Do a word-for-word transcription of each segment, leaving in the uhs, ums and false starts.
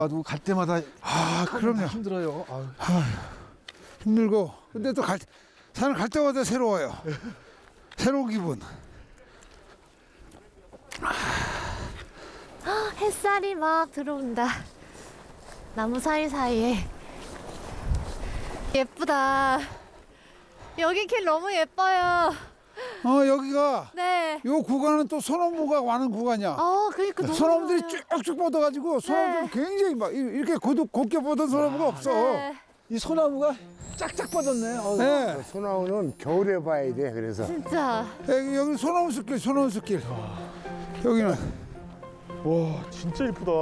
나도 갈 때마다 아, 그럼요. 힘들어요. 아유. 아휴, 힘들고 근데 또 갈, 산을 갈 때마다 새로워요. 새로운 기분. 햇살이 막 들어온다. 나무 사이사이에. 예쁘다. 여기 길 너무 예뻐요. 어 여기가 네. 요 구간은 또 소나무가 많은 구간이야. 어, 그러니까 너무 소나무들이 좋아요. 쭉쭉 뻗어가지고 소나무들 네. 굉장히 막 이렇게 고두, 곱게 뻗은 소나무가 없어. 네. 이 소나무가 짝짝 뻗었네. 어. 네. 소나무는 겨울에 봐야 돼. 그래서 진짜. 여기, 여기 소나무 숲길, 소나무 숲길. 여기는 와, 진짜 예쁘다.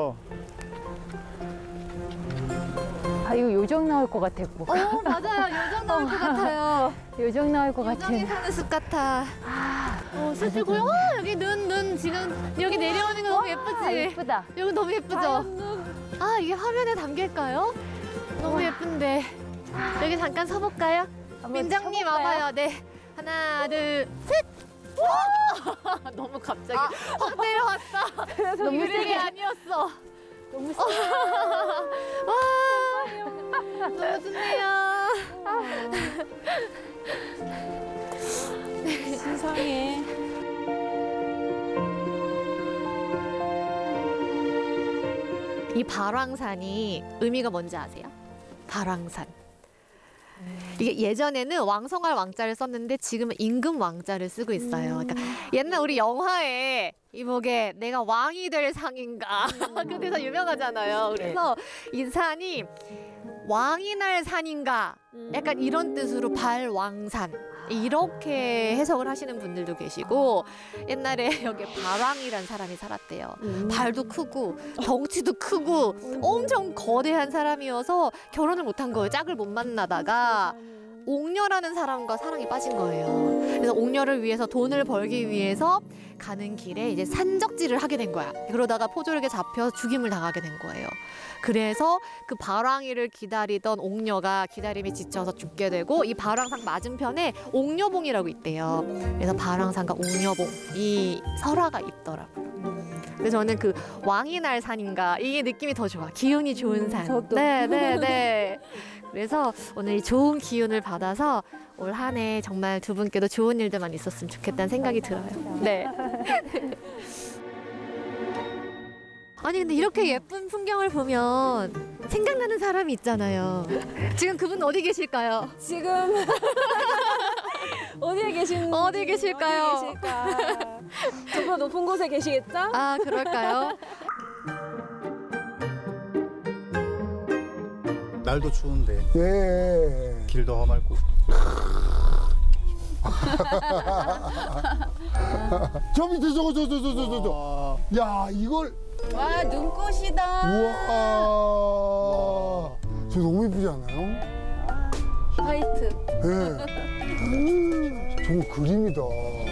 아 이거 요정 나올 것 같았고. 어, 맞아요. 요정 나올 것 같아요. 요정 나올 것 요정이 같은. 사는 숲 같아. 어, 슬프고, 어, 여기 눈, 눈 지금 여기 내려오는 거 너무 아, 예쁘지? 예쁘다. 여기 너무 예쁘죠? 아, 이게 화면에 담길까요? 너무 예쁜데. 여기 잠깐 서볼까요? 한번 민정님 쳐볼까요? 와봐요. 네. 하나, 둘, 셋! 와! 너무 갑자기 확 내려왔다. 너무 유령이 세게. 아니었어. 너무 세. 와! 너무 좋네요. 세상에. 이 발왕산이 의미가 뭔지 아세요? 발왕산. 이게 예전에는 왕성할 왕자를 썼는데 지금은 임금 왕자를 쓰고 있어요. 그러니까 옛날 우리 영화에 이목에 내가 왕이 될 상인가 그 대사 유명하잖아요. 그래서 이 산이 왕이 날 산인가 약간 이런 뜻으로 발왕산 이렇게 해석을 하시는 분들도 계시고 옛날에 여기 발왕이란 사람이 살았대요. 발도 크고 덩치도 크고 엄청 거대한 사람이어서 결혼을 못한 거예요. 짝을 못 만나다가 옥녀라는 사람과 사랑에 빠진 거예요. 그래서 옥녀를 위해서 돈을 벌기 위해서 가는 길에 이제 산적질을 하게 된 거야. 그러다가 포졸에게 잡혀 죽임을 당하게 된 거예요. 그래서 그 발왕이를 기다리던 옥녀가 기다림에 지쳐서 죽게 되고 이 발왕산 맞은편에 옥녀봉이라고 있대요. 그래서 발왕산과 옥녀봉 이 설화가 있더라고요. 그래서 저는 그 왕이 날 산인가 이게 느낌이 더 좋아. 기운이 좋은 산. 저도. 네, 네, 네. 그래서 오늘 이 좋은 기운을 받아서 올 한 해 정말 두 분께도 좋은 일들만 있었으면 좋겠다는 생각이 들어요. 네. 아니 근데 이렇게 예쁜 풍경을 보면 생각나는 사람이 있잖아요. 지금 그분 어디 계실까요? 지금 어디에 계신? 어디 계실까요? 어디 계실까? 저보다 높은 곳에 계시겠죠? 아 그럴까요? 날도 추운데 예. 길도 험할고 저 밑에 저거 저 저 저 저 저 저. 야 이걸 와 눈꽃이다. 우와. 저 너무 예쁘지 않아요? 화이트. 예. 음, 저거 그림이다.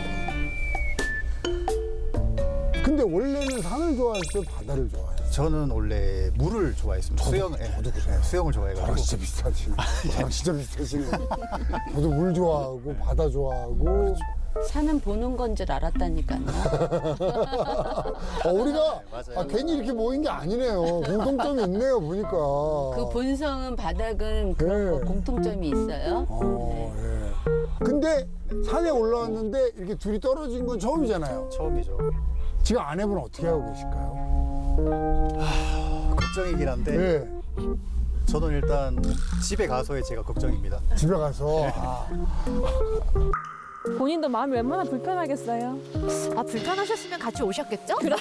근데 원래는 산을 좋아했어요, 바다를 좋아했어요? 저는 원래 물을 좋아했습니다. 수영, 예, 저도 그래요. 예, 수영을 좋아해가지고 저랑 진짜 비슷하시네. 저랑 진짜 비슷하시네. 저도 물 좋아하고 바다 좋아하고. 산은 보는 건 줄 알았다니까요. 아, 우리가 맞아요. 아, 괜히 이렇게 모인 게 아니네요. 공통점이 있네요, 보니까. 그 본성은 바닥은 그런 네. 거 공통점이 있어요. 어, 예. 근데 산에 올라왔는데 이렇게 둘이 떨어진 건 처음이잖아요. 처음이죠. 지금 아내분 어떻게 하고 계실까요? 걱정이긴 한데 네. 저는 일단 집에 가서의 제가 걱정입니다. 집에 가서. 아, 본인도 마음이 얼마나 불편하겠어요. 아 불편하셨으면 같이 오셨겠죠? 아까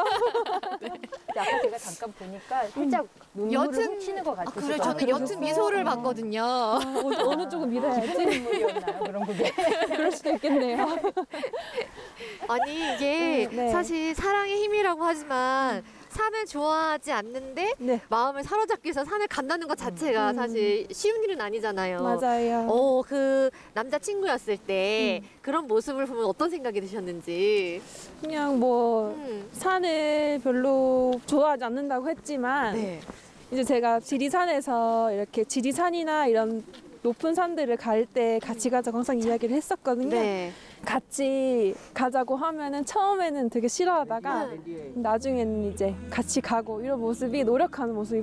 제가 잠깐 보니까 살짝 눈물을 옅은- 훔치는 것 아, 같으시고. 그래 저는 옅은 미소를 봤거든요. 어느 쪽은 믿어야지. 눈물이었나요? 그런 그게. 그럴 수도 있겠네요. 아니 이게 네. 사실 사랑의 힘이라고 하지만 산을 좋아하지 않는데 네. 마음을 사로잡기 위해서 산을 간다는 것 자체가 사실 쉬운 일은 아니잖아요. 맞아요. 어, 그 남자친구였을 때 그런 모습을 보면 어떤 생각이 드셨는지. 그냥 뭐 음. 산을 별로 좋아하지 않는다고 했지만 네. 이제 제가 지리산에서 이렇게 지리산이나 이런 높은 산들을 갈 때 같이 가자고 항상 이야기를 했었거든요. 네. 같이 가자고 하면은 처음에는 되게 싫어하다가 나중에는 이제 같이 가고 이런 모습이 노력하는 모습이